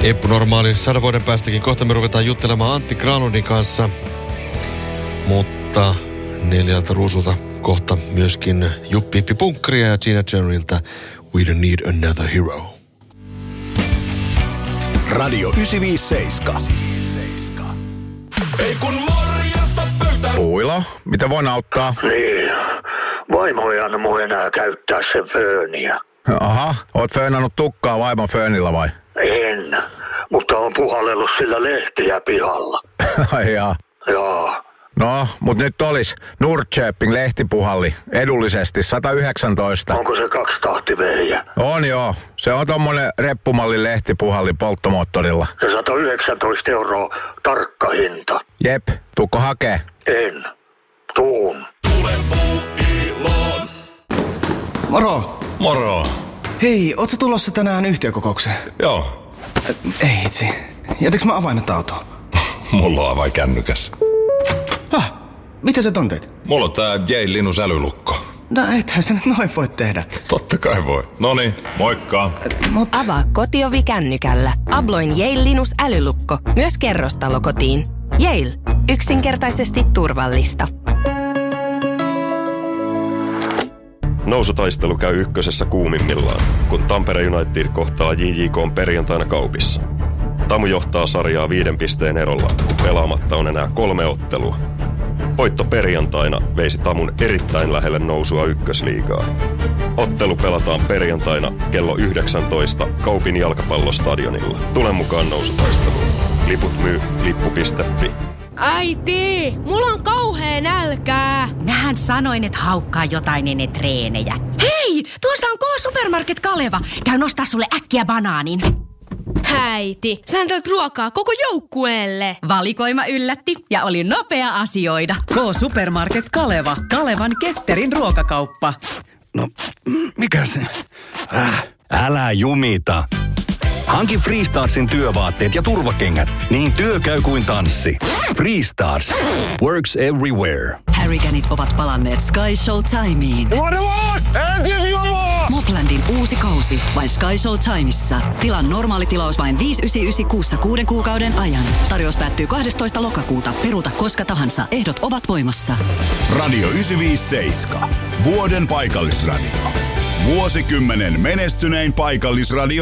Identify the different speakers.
Speaker 1: Epänormaali 100 vuoden päästäkin. Kohta me ruvetaan juttelemaan Antti Granlundin kanssa. Mutta 4 ruusulta kohta myöskin Juppi Punkkaria ja Gina Generalilta We Don't Need Another Hero.
Speaker 2: Radio 957.
Speaker 3: Ei kun morjesta pöytään.
Speaker 4: Puilo, mitä voin auttaa?
Speaker 5: Niin, vaimo ei anna mun enää käyttää sen fööniä.
Speaker 4: Aha, oot föönannut tukkaa vaimon föönillä vai?
Speaker 5: En, mutta on puhallellut sillä lehtiä pihalla.
Speaker 4: Ai jaa.
Speaker 5: Joo.
Speaker 4: No, mut nyt olis Nordköping lehtipuhalli edullisesti 119.
Speaker 5: Onko se 2-tahtivehjä?
Speaker 4: On joo, se on tommonen reppumallin lehtipuhalli polttomoottorilla.
Speaker 5: Se 119 € tarkka hinta.
Speaker 4: Jep, tuukko hakee?
Speaker 5: En. Tuun.
Speaker 3: Tule Puuiloon.
Speaker 6: Moro!
Speaker 3: Moro.
Speaker 6: Hei, ootko tulossa tänään yhtiökokoukseen?
Speaker 3: Joo,
Speaker 6: Ei itse. Jätäks mä avaimet autoon?
Speaker 3: mulla on avain kännykäs.
Speaker 6: Mitä sä tonteet?
Speaker 3: Mulla on tää Yale Linus älylukko.
Speaker 6: No ethän sä nyt noin voi tehdä.
Speaker 3: Totta kai voi. Noniin, moikka.
Speaker 7: Avaa kotiovi kännykällä. Abloin Yale Linus älylukko. Myös kerrostalokotiin. Yale. Yksinkertaisesti turvallista.
Speaker 8: Nousutaistelu käy ykkösessä kuumimmillaan, kun Tampere United kohtaa JJK:n perjantaina Kaupissa. Tamu johtaa sarjaa 5 pisteen erolla, kun pelaamatta on enää 3 ottelua. Voitto perjantaina veisi Tamun erittäin lähelle nousua ykkösliigaan. Ottelu pelataan perjantaina kello 19 Kaupin jalkapallostadionilla. Tule mukaan nousutaisteluun. Liput myy lippu.fi.
Speaker 9: Äiti, mulla on kauhea nälkää.
Speaker 10: Mähän sanoin, että haukkaa jotain ennen treenejä. Hei, tuossa on K-Supermarket Kaleva. Käy nostaa sulle äkkiä banaanin.
Speaker 9: Äiti, sä teet ruokaa koko joukkueelle.
Speaker 10: Valikoima yllätti ja oli nopea asioida.
Speaker 11: K-Supermarket Kaleva. Kalevan ketterin ruokakauppa.
Speaker 6: No, mikä se?
Speaker 2: Älä jumita. Hanki Freestarsin työvaatteet ja turvakengät. Niin työ käy kuin tanssi. Freestars. Works everywhere.
Speaker 12: Harrycanit ovat palanneet Sky Show Timeen. Moplandin uusi kausi vain Sky Show Timeissa. Tilan normaali tilaus vain 5,99 6 kuukauden ajan. Tarjous päättyy 12. lokakuuta. Peruuta koska tahansa. Ehdot ovat voimassa.
Speaker 2: Radio 957. Vuoden paikallisradio. Vuosikymmenen menestynein paikallisradio